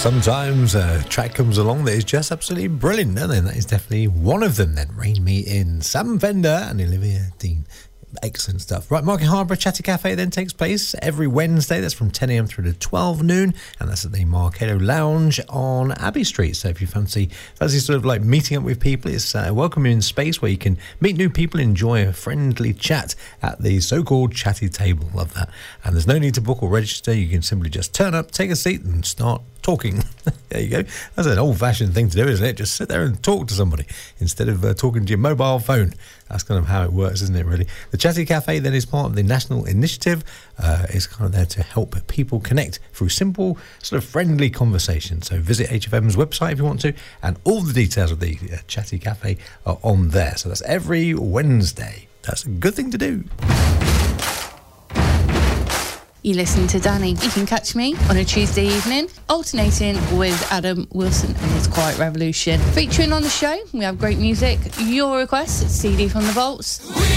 Sometimes a track comes along that is just absolutely brilliant, and then that is definitely one of them. Then Rain Me In, Sam Fender and Olivia Dean. Excellent stuff. Right, Market Harbour Chatty Cafe then takes place every Wednesday. That's from 10 a.m. through to 12 noon, and that's at the Marketo Lounge on Abbey Street. So if you fancy sort of like meeting up with people, it's a welcoming space where you can meet new people, enjoy a friendly chat at the so-called chatty table. Love that. And there's no need to book or register. You can simply just turn up, take a seat, and start talking. There you go. That's an old-fashioned thing to do, isn't it? Just sit there and talk to somebody instead of talking to your mobile phone. That's kind of how it works, isn't it, really? The Chatty Cafe then is part of the national initiative. It's kind of there to help people connect through simple, sort of friendly conversation. So visit HFM's website if you want to, and all the details of the Chatty Cafe are on there. So that's every Wednesday. That's a good thing to do. You listen to Danny. You can catch me on a Tuesday evening, alternating with Adam Wilson and his Quiet Revolution. Featuring on the show, we have great music, your requests, CD from the Vaults.